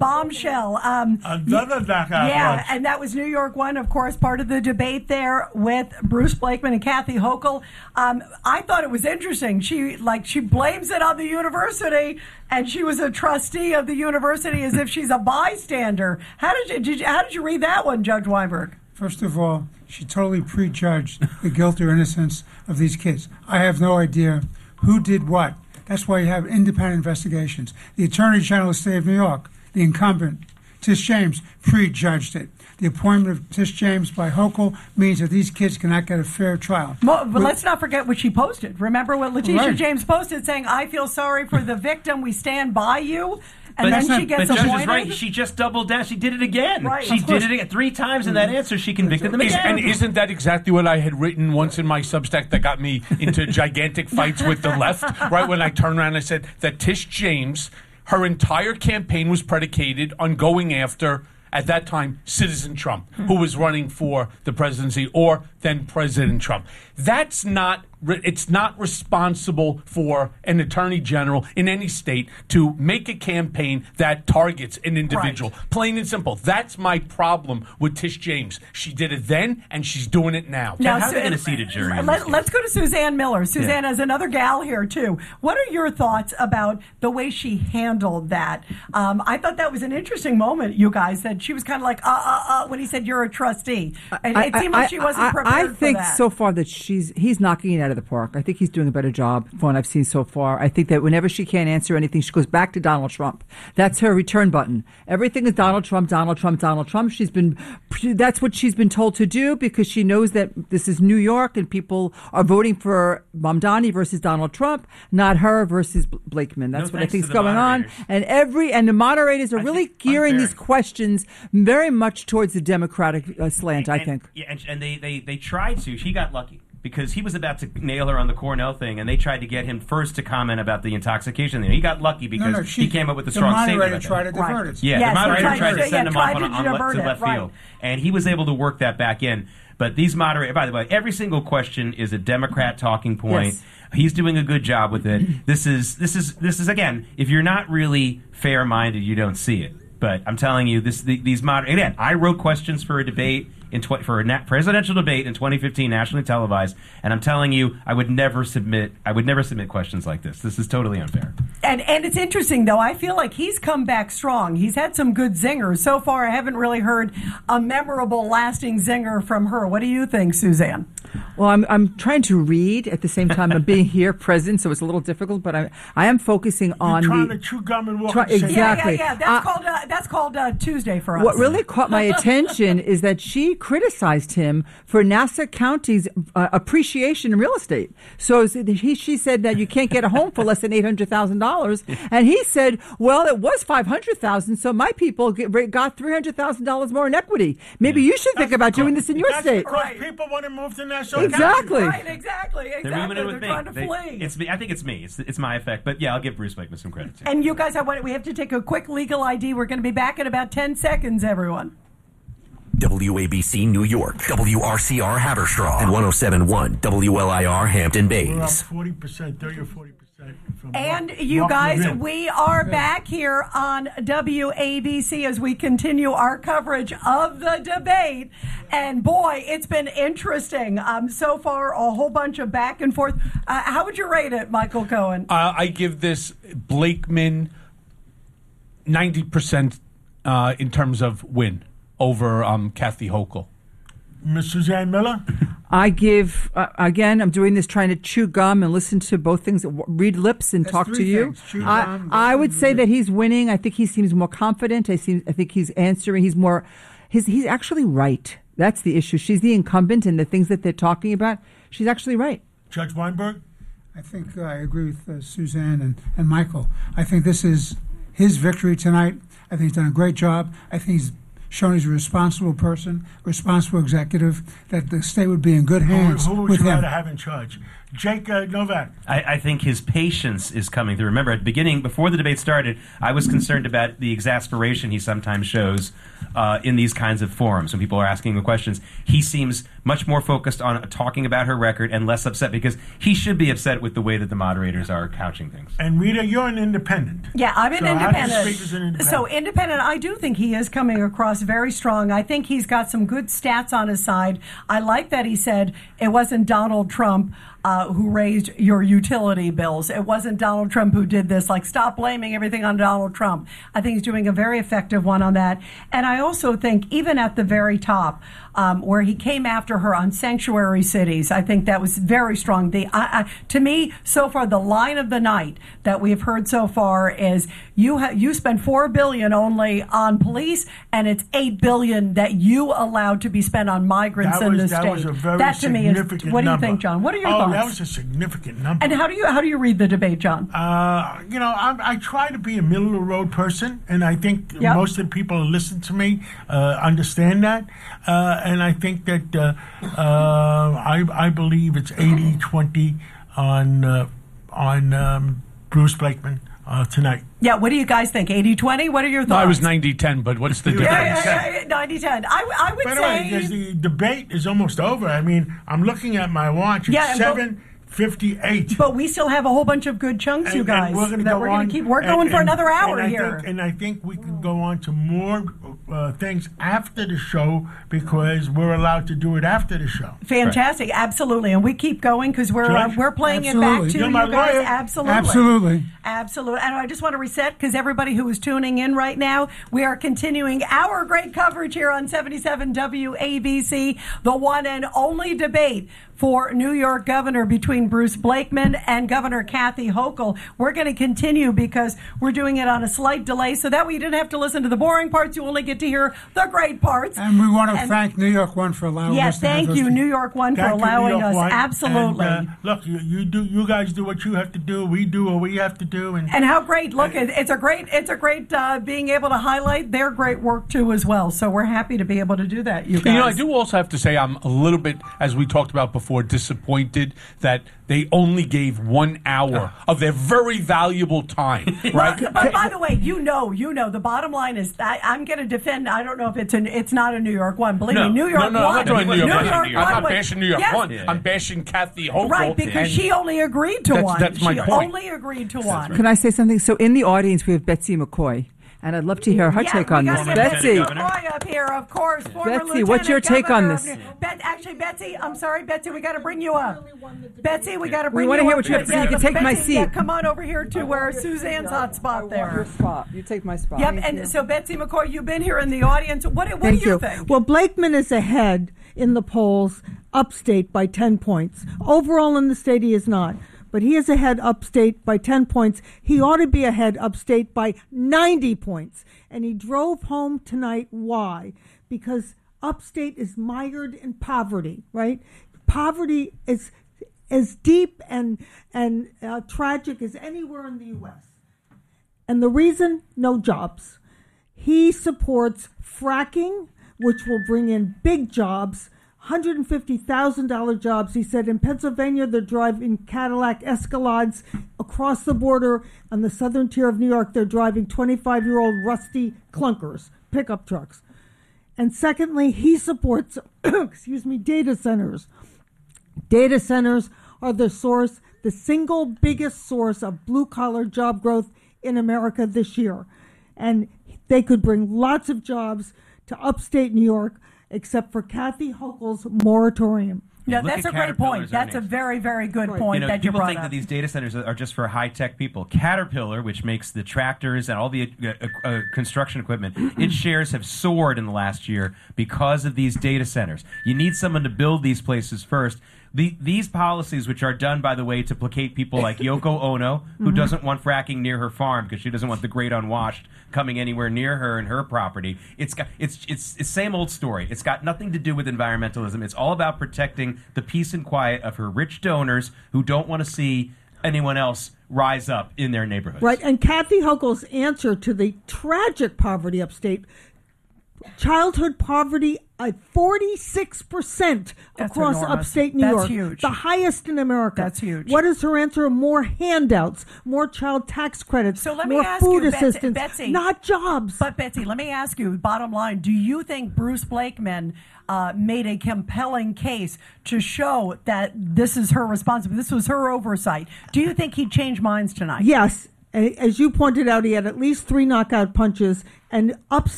bombshell. Another knockout Yeah, punch. and that was New York 1, of course, part of the debate there with Bruce Blakeman and Kathy Hochul. I thought it was interesting. She blames it on the university, and she was a trustee of the university as if she's a bystander. How did you read that one, Judge Weinberg? First of all, she totally prejudged the guilt or innocence of these kids. I have no idea who did what. That's why you have independent investigations. The Attorney General of the State of New York, the incumbent, Tish James, prejudged it. The appointment of Tish James by Hochul means that these kids cannot get a fair trial. But let's not forget what she posted. Remember what Letitia James posted, saying, "I feel sorry for the victim. We stand by you." And then she gets appointed. Judge is right. She just doubled down. She did it again. Right, she did it again 3 times in that answer. She convicted them again. And isn't that exactly what I had written once in my Substack that got me into gigantic fights with the left? Right when I turned around and I said that Tish James, her entire campaign was predicated on going after, at that time, Citizen Trump, who was running for the presidency, or then President Trump. It's not responsible for an attorney general in any state to make a campaign that targets an individual. Right. Plain and simple. That's my problem with Tish James. She did it then, and she's doing it now. How are they going to seat a jury? Let's go to Suzanne Miller. Suzanne has another gal here, too. What are your thoughts about the way she handled that? I thought that was an interesting moment, you guys, that she was kind of like, when he said, "You're a trustee." It seemed like she wasn't prepared for that. I think so far that he's knocking it out of the park. I think he's doing a better job from what I've seen so far. I think that whenever she can't answer anything, she goes back to Donald Trump. That's her return button. Everything is Donald Trump, Donald Trump, Donald Trump. That's what she's been told to do because she knows that this is New York and people are voting for Mamdani versus Donald Trump, not her versus Blakeman. That's what I think is going on. And the moderators are really gearing these questions very much towards the Democratic slant, I think. Yeah, and they tried to. She got lucky because he was about to nail her on the Cornell thing, and they tried to get him first to comment about the intoxication thing. He got lucky because he came up with a strong statement. The moderator tried to divert it. Yeah, the moderator tried to send him off to left field. And he was able to work that back in. But these moderators, by the way, every single question is a Democrat talking point. Yes. He's doing a good job with it. This is again, if you're not really fair-minded, you don't see it. But I'm telling you, these moderators, again, I wrote questions for a debate for a presidential debate in 2015, nationally televised, and I'm telling you, I would never submit questions like this. This is totally unfair. And it's interesting, though. I feel like he's come back strong. He's had some good zingers. So far, I haven't really heard a memorable, lasting zinger from her. What do you think, Suzanne? Well, I'm trying to read at the same time I'm being here present, so it's a little difficult, but I am focusing on You're trying to chew gum and walk. Exactly. Yeah. That's called Tuesday for us. What really caught my attention is that she criticized him for Nassau County's appreciation in real estate. So she said that you can't get a home for less than $800,000, and he said, "Well, it was $500,000, so my people got $300,000 more in equity. Maybe you should think about doing this in your state." Because people want to move to Nassau Exactly. County. Right, exactly. They're moving in with me. Trying to flee. It's me. I think it's me. It's my effect. But yeah, I'll give Bruce Blakeman some credit too. And you guys, we have to take a quick legal ID. We're going to be back in about 10 seconds, everyone. WABC New York, WRCR Haverstraw, and 107.1 WLIR Hampton Bays. We're up 40%, 30 or 40%. And you guys, we are back here on WABC as we continue our coverage of the debate. And boy, it's been interesting. So far, a whole bunch of back and forth. How would you rate it, Michael Cohen? I give this Blakeman 90% in terms of win over Kathy Hochul. Miss Suzanne Miller? I give, again, I'm doing this trying to chew gum and listen to both things, read lips and talk to you. I would say that he's winning. I think he seems more confident. I think he's answering. He's actually right. That's the issue. She's the incumbent, and the things that they're talking about, she's actually right. Judge Weinberg? I think I agree with Suzanne and Michael. I think this is his victory tonight. I think he's done a great job. I think he's shown he's a responsible person, responsible executive, that the state would be in good hands who would with you him. rather have in charge? Jake Novak. I think his patience is coming through. Remember, at the beginning, before the debate started, I was concerned about the exasperation he sometimes shows in these kinds of forums when people are asking him questions. He seems much more focused on talking about her record and less upset, because he should be upset with the way that the moderators are couching things. And Rita, you're an independent. Yeah, I'm an independent. How do you speak as an independent? So independent, I do think he is coming across very strong. I think he's got some good stats on his side. I like that he said it wasn't Donald Trump who raised your utility bills. It wasn't Donald Trump who did this. Like, stop blaming everything on Donald Trump. I think he's doing a very effective one on that. And I also think even at the very top, where he came after her on sanctuary cities, I think that was very strong. To me, so far, the line of the night that we've heard so far is you spend $4 billion only on police, and it's $8 billion that you allowed to be spent on migrants in the state. That was a very that to me is. What do you number. think, John? What are your thoughts? That was a significant number. And how do you read the debate, John? I try to be a middle of the road person, and I think most of the people who listen to me understand that. And I think that I believe it's 80-20 on Bruce Blakeman tonight. Yeah, what do you guys think? 80-20? What are your thoughts? No, I was 90-10, but what's the difference? 90-10. I would By the say... way, because the debate is almost over. I mean, I'm looking at my watch. It's 7:58. But we still have a whole bunch of good chunks, you guys. We're going to keep. We're going for another hour here. And I think we can go on to more things after the show, because we're allowed to do it after the show. Fantastic, right. Absolutely, and we keep going because we're playing it back to you guys. Lawyer. Absolutely. And I just want to reset, because everybody who is tuning in right now, we are continuing our great coverage here on 77 WABC, the one and only debate for New York governor between Bruce Blakeman and Governor Kathy Hochul. We're going to continue because we're doing it on a slight delay, so that way you didn't have to listen to the boring parts. You only get to hear the great parts. And we want to thank New York One for allowing us to Yes, thank you, New York One, for allowing us. Absolutely. And, look, you guys do what you have to do. We do what we have to do. And how great! Look, it's a great being able to highlight their great work too as well. So we're happy to be able to do that. You guys. I do also have to say I'm a little bit, as we talked about before, disappointed that they only gave 1 hour of their very valuable time. Right? But by the way, you know, the bottom line is that I'm going to defend. I don't know if it's not a New York One. Believe me, New York One. No, I'm not doing New York One. I'm not One. bashing New York One. I'm bashing Kathy Hochul. Right, because she only agreed to one. That's my point. She only agreed to one. Right. Can I say something? So in the audience, we have Betsy McCoy. And I'd love to hear her take on this. Betsy McCoy up here, of course. Betsy, what's your take on this? Actually, Betsy, I'm sorry, Betsy, we got to bring you up. Betsy, we got to bring you up. We want to hear what you have to say. You can take my seat. Yeah, come on over here to where Suzanne's hot spot there. Your spot. You take my spot. Yep, and so Betsy McCoy, you've been here in the audience. What do you think? Well, Blakeman is ahead in the polls upstate by 10 points. Overall in the state, he is not. But he is ahead upstate by 10 points. He ought to be ahead upstate by 90 points. And he drove home tonight. Why? Because upstate is mired in poverty, right? Poverty is as deep and tragic as anywhere in the U.S. And the reason, no jobs. He supports fracking, which will bring in big jobs, $150,000 jobs. He said in Pennsylvania they're driving Cadillac Escalades across the border. On the southern tier of New York, they're driving 25-year-old rusty clunkers, pickup trucks. And secondly, he supports, data centers. Data centers are the single biggest source of blue-collar job growth in America this year. And they could bring lots of jobs to upstate New York, except for Kathy Hochul's moratorium. Yeah, that's a great point. That's a very, very good point that you brought up. People think that these data centers are just for high-tech people. Caterpillar, which makes the tractors and all the construction equipment, its shares have soared in the last year because of these data centers. You need someone to build these places first. These policies, which are done, by the way, to placate people like Yoko Ono, who doesn't want fracking near her farm because she doesn't want the great unwashed coming anywhere near her and her property. It's same old story. It's got nothing to do with environmentalism. It's all about protecting the peace and quiet of her rich donors who don't want to see anyone else rise up in their neighborhoods. Right, and Kathy Hochul's answer to the tragic poverty upstate, childhood poverty 46% That's across enormous. upstate New That's York. huge. The highest in America. That's huge. What is her answer? More handouts, more child tax credits, So let me more ask food you, assistance, Betsy, not jobs. But Betsy, let me ask you, bottom line, do you think Bruce Blakeman made a compelling case to show that this is her responsibility, this was her oversight? Do you think he'd change minds tonight? Yes. As you pointed out, he had at least 3 knockout punches, and upstate